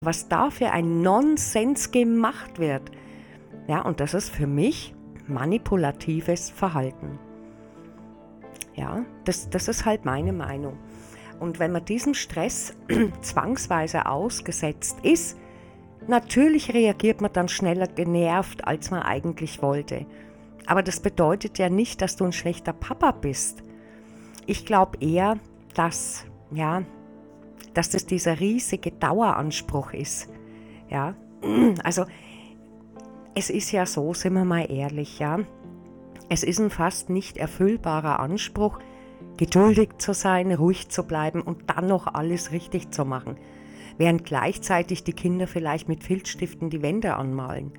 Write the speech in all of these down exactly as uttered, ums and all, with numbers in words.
was da für ein Nonsens gemacht wird. Ja, und das ist für mich manipulatives Verhalten. Ja, das, das ist halt meine Meinung. Und wenn man diesem Stress zwangsweise ausgesetzt ist, natürlich reagiert man dann schneller genervt, als man eigentlich wollte. Aber das bedeutet ja nicht, dass du ein schlechter Papa bist. Ich glaube eher, dass, ja, dass das dieser riesige Daueranspruch ist. Ja, also es ist ja so, sind wir mal ehrlich, ja. Es ist ein fast nicht erfüllbarer Anspruch, geduldig zu sein, ruhig zu bleiben und dann noch alles richtig zu machen, während gleichzeitig die Kinder vielleicht mit Filzstiften die Wände anmalen.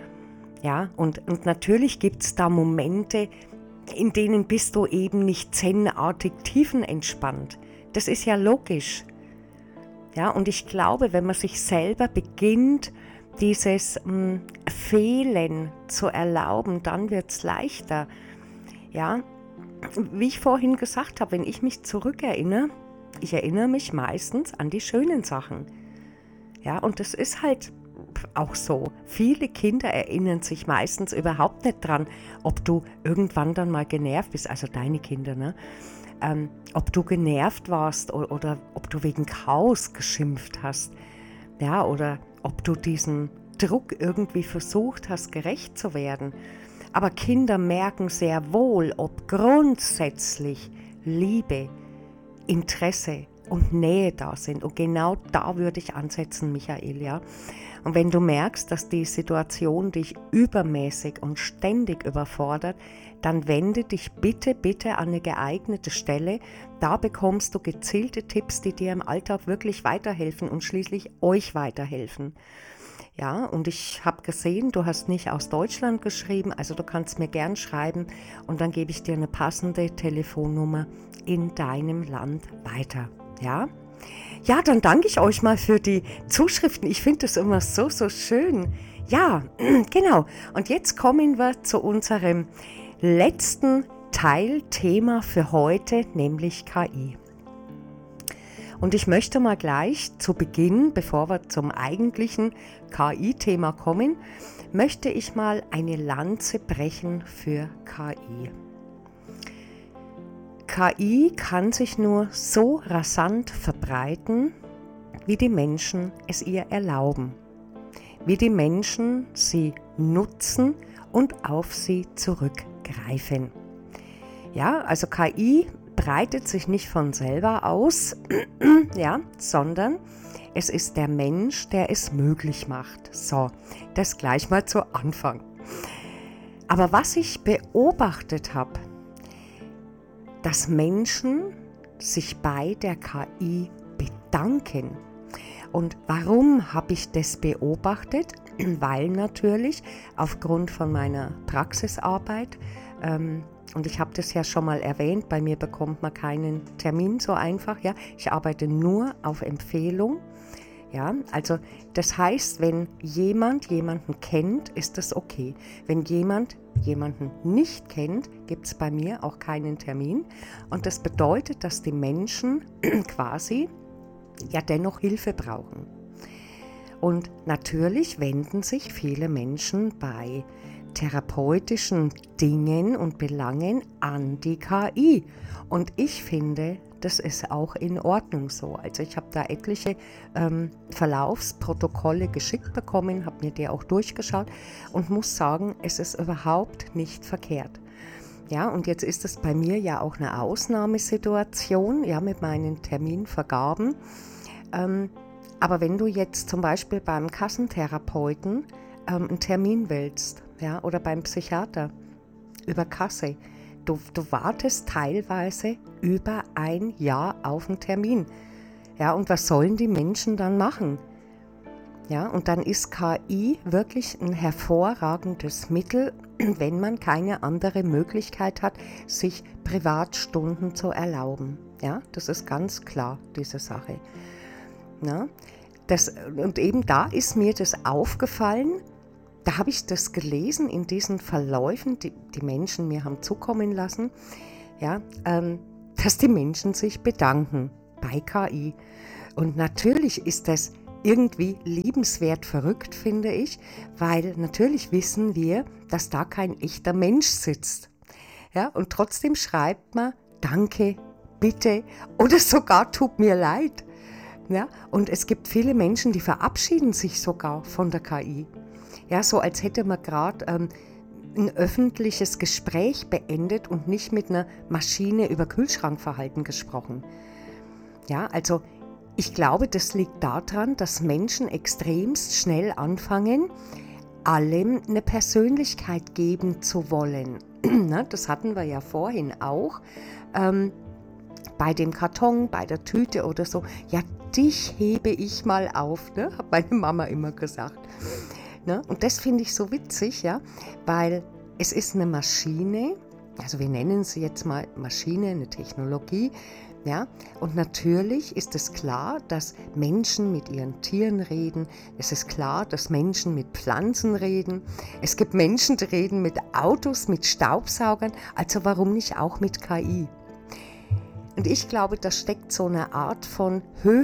Ja, und, und natürlich gibt es da Momente, in denen bist du eben nicht zenartig tiefenentspannt. Das ist ja logisch. Ja, und ich glaube, wenn man sich selber beginnt, dieses mh, Fehlen zu erlauben, dann wird es leichter. Ja, wie ich vorhin gesagt habe, wenn ich mich zurückerinnere, ich erinnere mich meistens an die schönen Sachen. Ja, und das ist halt auch so. Viele Kinder erinnern sich meistens überhaupt nicht dran, ob du irgendwann dann mal genervt bist, also deine Kinder, ne? Ähm, ob du genervt warst oder, oder ob du wegen Chaos geschimpft hast, ja, oder ob du diesen Druck irgendwie versucht hast, gerecht zu werden. Aber Kinder merken sehr wohl, ob grundsätzlich Liebe, Interesse und Nähe da sind. Und genau da würde ich ansetzen, Michael, ja. Und wenn du merkst, dass die Situation dich übermäßig und ständig überfordert, dann wende dich bitte, bitte an eine geeignete Stelle. Da bekommst du gezielte Tipps, die dir im Alltag wirklich weiterhelfen und schließlich euch weiterhelfen. Ja, und ich habe gesehen, du hast nicht aus Deutschland geschrieben, also du kannst mir gern schreiben und dann gebe ich dir eine passende Telefonnummer in deinem Land weiter. Ja? Ja, dann danke ich euch mal für die Zuschriften. Ich finde das immer so, so schön. Ja, genau. Und jetzt kommen wir zu unserem letzten Teilthema für heute, nämlich K I. Und ich möchte mal gleich zu Beginn, bevor wir zum eigentlichen K I-Thema kommen, möchte ich mal eine Lanze brechen für K I. K I kann sich nur so rasant verbreiten, wie die Menschen es ihr erlauben, wie die Menschen sie nutzen und auf sie zurückgreifen. Ja, also K I breitet sich nicht von selber aus, ja, sondern es ist der Mensch, der es möglich macht. So, das gleich mal zu Anfang. Aber was ich beobachtet habe, dass Menschen sich bei der K I bedanken. Und warum habe ich das beobachtet? Weil natürlich aufgrund von meiner Praxisarbeit, ähm, und ich habe das ja schon mal erwähnt, bei mir bekommt man keinen Termin so einfach. Ja? Ich arbeite nur auf Empfehlung. Ja? Also das heißt, wenn jemand jemanden kennt, ist das okay. Wenn jemand jemanden nicht kennt, gibt es bei mir auch keinen Termin. Und das bedeutet, dass die Menschen quasi ja dennoch Hilfe brauchen. Und natürlich wenden sich viele Menschen bei therapeutischen Dingen und Belangen an die K I. Und ich finde, das ist auch in Ordnung so. Also ich habe da etliche ähm, Verlaufsprotokolle geschickt bekommen, habe mir die auch durchgeschaut und muss sagen, es ist überhaupt nicht verkehrt. Ja, und jetzt ist es bei mir ja auch eine Ausnahmesituation, ja, mit meinen Terminvergaben. Ähm, aber wenn du jetzt zum Beispiel beim Kassentherapeuten ähm, einen Termin willst, ja, oder beim Psychiater über Kasse, du, du wartest teilweise über ein Jahr auf einen Termin. Ja, und was sollen die Menschen dann machen? Ja, und dann ist K I wirklich ein hervorragendes Mittel, wenn man keine andere Möglichkeit hat, sich Privatstunden zu erlauben. Ja, das ist ganz klar, diese Sache. Ja, das, und eben da ist mir das aufgefallen, da habe ich das gelesen in diesen Verläufen, die die Menschen mir haben zukommen lassen, ja, ähm, dass die Menschen sich bedanken bei K I. Und natürlich ist das irgendwie liebenswert verrückt, finde ich, weil natürlich wissen wir, dass da kein echter Mensch sitzt. Ja, und trotzdem schreibt man Danke, bitte oder sogar tut mir leid. Ja, und es gibt viele Menschen, die verabschieden sich sogar von der K I. Ja, so als hätte man gerade ähm, ein öffentliches Gespräch beendet und nicht mit einer Maschine über Kühlschrankverhalten gesprochen. Ja, also ich glaube, das liegt daran, dass Menschen extremst schnell anfangen, allem eine Persönlichkeit geben zu wollen. Das hatten wir ja vorhin auch. Ähm, bei dem Karton, bei der Tüte oder so. Ja, dich hebe ich mal auf, ne? Hat meine Mama immer gesagt. Ne? Und das finde ich so witzig, ja, weil es ist eine Maschine, also wir nennen sie jetzt mal Maschine, eine Technologie, ja, und natürlich ist es klar, dass Menschen mit ihren Tieren reden, es ist klar, dass Menschen mit Pflanzen reden, es gibt Menschen, die reden mit Autos, mit Staubsaugern, also warum nicht auch mit K I? Und ich glaube, da steckt so eine Art von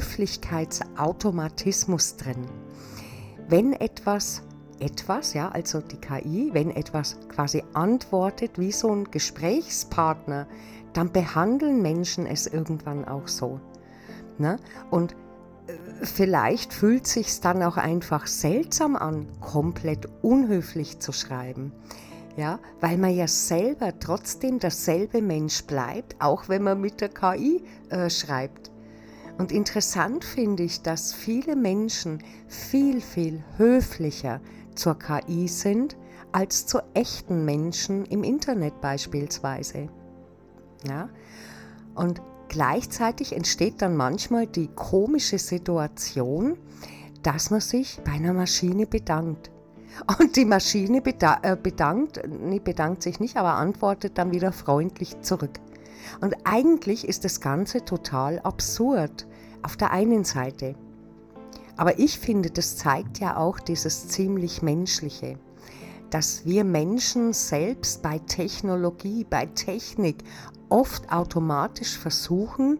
Höflichkeitsautomatismus drin. Wenn etwas, etwas, ja, also die K I, wenn etwas quasi antwortet wie so ein Gesprächspartner, dann behandeln Menschen es irgendwann auch so. Ne? Und vielleicht fühlt es sich dann auch einfach seltsam an, komplett unhöflich zu schreiben. Ja, weil man ja selber trotzdem derselbe Mensch bleibt, auch wenn man mit der K I äh, schreibt. Und interessant finde ich, dass viele Menschen viel, viel höflicher zur K I sind, als zu echten Menschen im Internet beispielsweise. Ja? Und gleichzeitig entsteht dann manchmal die komische Situation, dass man sich bei einer Maschine bedankt. Und die Maschine beda- äh, bedankt, nee, bedankt sich nicht, aber antwortet dann wieder freundlich zurück. Und eigentlich ist das Ganze total absurd auf der einen Seite. Aber ich finde, das zeigt ja auch dieses ziemlich Menschliche, dass wir Menschen selbst bei Technologie, bei Technik oft automatisch versuchen,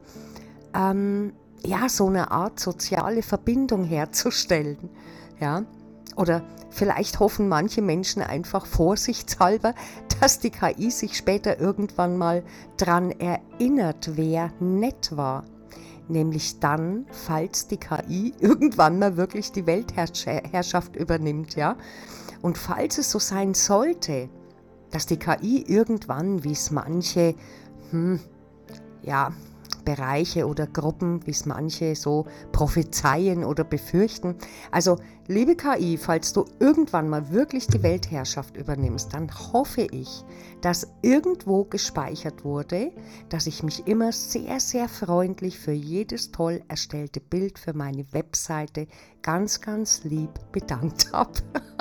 ähm, ja, so eine Art soziale Verbindung herzustellen, ja. Oder vielleicht hoffen manche Menschen einfach vorsichtshalber, dass die K I sich später irgendwann mal dran erinnert, wer nett war. Nämlich dann, falls die K I irgendwann mal wirklich die Weltherrschaft übernimmt, ja. Und falls es so sein sollte, dass die K I irgendwann, wie es manche, hm, ja, Bereiche oder Gruppen, wie es manche so prophezeien oder befürchten. Also, liebe K I, falls du irgendwann mal wirklich die Weltherrschaft übernimmst, dann hoffe ich, dass irgendwo gespeichert wurde, dass ich mich immer sehr, sehr freundlich für jedes toll erstellte Bild für meine Webseite ganz, ganz lieb bedankt habe.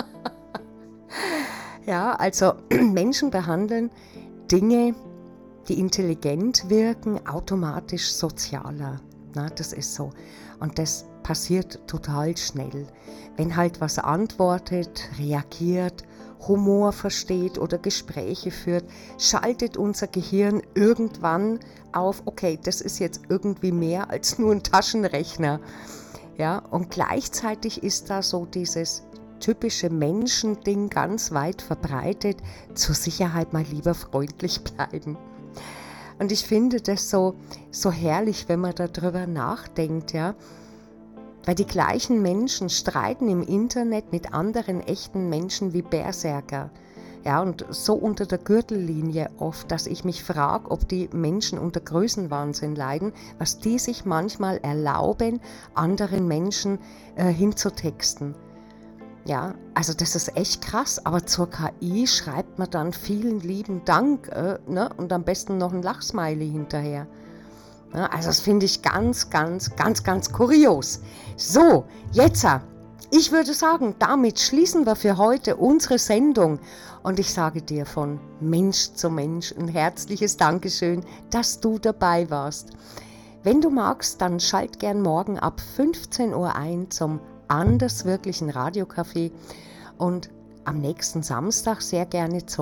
Ja, also Menschen behandeln Dinge, die intelligent wirken, automatisch sozialer. Na, das ist so. Und das passiert total schnell. Wenn halt was antwortet, reagiert, Humor versteht oder Gespräche führt, schaltet unser Gehirn irgendwann auf, okay, das ist jetzt irgendwie mehr als nur ein Taschenrechner. Ja, und gleichzeitig ist da so dieses typische Menschending ganz weit verbreitet, zur Sicherheit mal lieber freundlich bleiben. Und ich finde das so, so herrlich, wenn man darüber nachdenkt, ja. Weil die gleichen Menschen streiten im Internet mit anderen echten Menschen wie Berserker. Ja, und so unter der Gürtellinie oft, dass ich mich frage, ob die Menschen unter Größenwahnsinn leiden, was die sich manchmal erlauben, anderen Menschen äh, hinzutexten. Ja, also das ist echt krass, aber zur K I schreibt man dann vielen lieben Dank, äh, ne? Und am besten noch ein Lachsmiley hinterher. Ja, also das finde ich ganz, ganz, ganz, ganz kurios. So, jetzt, ich würde sagen, damit schließen wir für heute unsere Sendung. Und ich sage dir von Mensch zu Mensch ein herzliches Dankeschön, dass du dabei warst. Wenn du magst, dann schalt gern morgen ab fünfzehn Uhr ein zum Anderswirklichen Radiocafé und am nächsten Samstag sehr gerne zum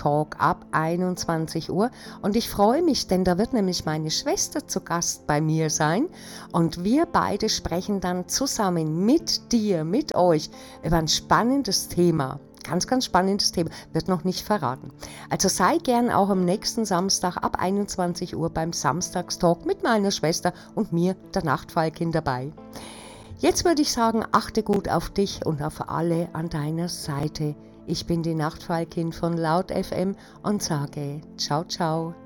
Talk ab einundzwanzig Uhr. Und ich freue mich, denn da wird nämlich meine Schwester zu Gast bei mir sein. Und wir beide sprechen dann zusammen mit dir, mit euch über ein spannendes Thema. Ganz, ganz spannendes Thema, wird noch nicht verraten. Also sei gern auch am nächsten Samstag ab einundzwanzig Uhr beim Samstagstalk mit meiner Schwester und mir, der Nachtfalkin, dabei. Jetzt würde ich sagen, achte gut auf dich und auf alle an deiner Seite. Ich bin die Nachtfalkin von Laut F M und sage ciao, ciao.